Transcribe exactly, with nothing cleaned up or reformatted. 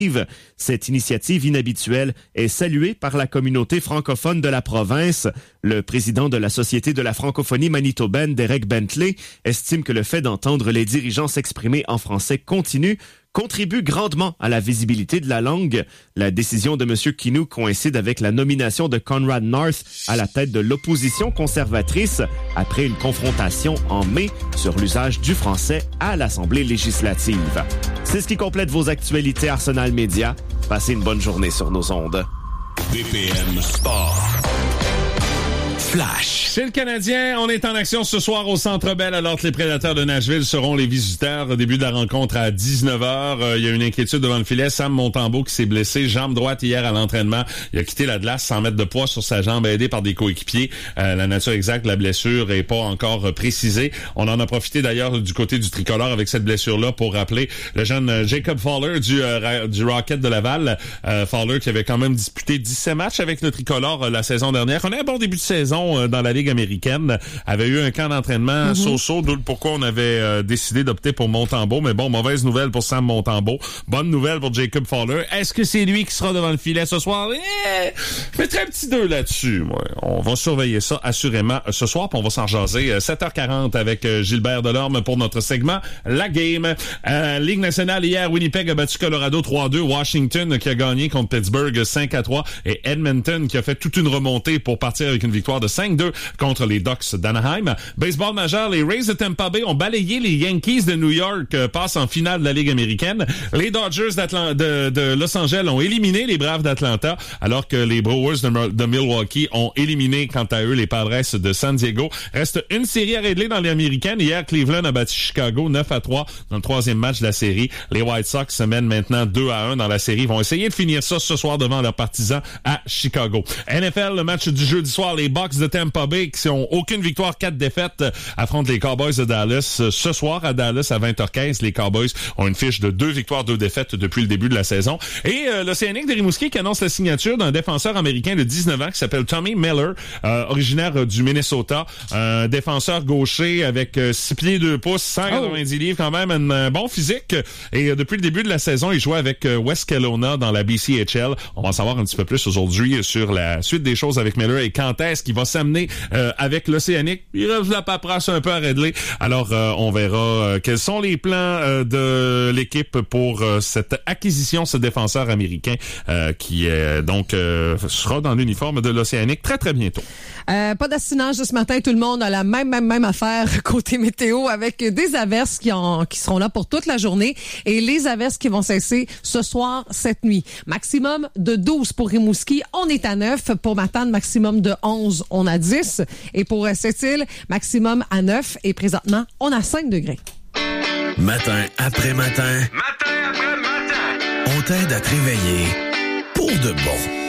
Cette initiative inhabituelle est saluée par la communauté francophone de la province. Le président de la Société de la francophonie manitobaine, Derek Bentley, estime que le fait d'entendre les dirigeants s'exprimer en français continu contribue grandement à la visibilité de la langue. La décision de M. Kinou coïncide avec la nomination de Conrad North à la tête de l'opposition conservatrice après une confrontation en mai sur l'usage du français à l'Assemblée législative. C'est ce qui complète vos actualités Arsenal Média. Passez une bonne journée sur nos ondes. B P M Sport. Flash. Chez le Canadien, on est en action ce soir au Centre Bell alors que les Prédateurs de Nashville seront les visiteurs au début de la rencontre à dix-neuf heures. Euh, il y a une inquiétude devant le filet. Sam Montembeault qui s'est blessé, jambe droite hier à l'entraînement. Il a quitté la glace sans mettre de poids sur sa jambe, aidé par des coéquipiers. Euh, la nature exacte de la blessure est pas encore euh, précisée. On en a profité d'ailleurs du côté du tricolore avec cette blessure-là pour rappeler le jeune euh, Jacob Fowler du, euh, du Rocket de Laval. Euh, Fowler qui avait quand même disputé dix-sept matchs avec le tricolore euh, la saison dernière. On a un bon début de saison dans la Ligue américaine, avait eu un camp d'entraînement mm-hmm. so-so, d'où pourquoi on avait euh, décidé d'opter pour Montembeault. Mais bon, mauvaise nouvelle pour Sam Montembeault. Bonne nouvelle pour Jacob Fowler. Est-ce que c'est lui qui sera devant le filet ce soir? Eh, je mettrais un petit deux là-dessus. Ouais. On va surveiller ça assurément ce soir, puis on va s'en jaser. sept heures quarante avec Gilbert Delorme pour notre segment La Game. Euh, Ligue nationale, hier, Winnipeg a battu Colorado trois à deux. Washington qui a gagné contre Pittsburgh cinq à trois. Et Edmonton qui a fait toute une remontée pour partir avec une victoire de cinq deux contre les Ducks d'Anaheim. Baseball majeur, les Rays de Tampa Bay ont balayé les Yankees de New York, euh, passent en finale de la Ligue américaine. Les Dodgers de, de Los Angeles ont éliminé les Braves d'Atlanta, alors que les Brewers de, de Milwaukee ont éliminé, quant à eux, les Padres de San Diego. Reste une série à régler dans les américaines. Hier, Cleveland a battu Chicago neuf à trois dans le troisième match de la série. Les White Sox se mènent maintenant deux à un dans la série. Ils vont essayer de finir ça ce soir devant leurs partisans à Chicago. N F L, le match du jeudi soir, les Bucks de Tampa Bay qui ont aucune victoire, quatre défaites, affrontent les Cowboys de Dallas. Ce soir à Dallas à vingt heures quinze, les Cowboys ont une fiche de deux victoires, deux défaites depuis le début de la saison. Et euh, l'Océanique de Rimouski qui annonce la signature d'un défenseur américain de dix-neuf ans qui s'appelle Tommy Miller, euh, originaire euh, du Minnesota, un défenseur gaucher avec euh, six pieds deux pouces, cent quatre-vingt-dix oh. livres, quand même un euh, bon physique. Et euh, depuis le début de la saison, il jouait avec euh, West Kelowna dans la B C H L. On va en savoir un petit peu plus aujourd'hui sur la suite des choses avec Miller et quand est-ce qu'il va s'amener euh, avec l'Océanique. Il reste la paperasse un peu à régler. Alors, euh, on verra euh, quels sont les plans euh, de l'équipe pour euh, cette acquisition, ce défenseur américain euh, qui euh, donc euh, sera dans l'uniforme de l'Océanique très, très bientôt. Euh, pas d'assinage ce matin. Tout le monde a la même, même, même affaire côté météo avec des averses qui, en, qui seront là pour toute la journée et les averses qui vont cesser ce soir, cette nuit. Maximum de douze pour Rimouski. On est à neuf. Pour Matane, maximum de onze. On a dix. Et pour Sept-Îles, maximum à neuf. Et présentement, on a cinq degrés. Matin après matin. Matin après matin. On t'aide à te réveiller pour de bon.